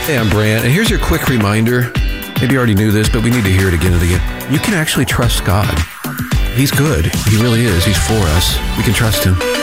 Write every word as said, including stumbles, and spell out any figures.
Hey, I'm Brant, and here's your quick reminder. Maybe you already knew this, but we need to hear it again and again. You can actually trust God. He's good. He really is. He's for us. We can trust him.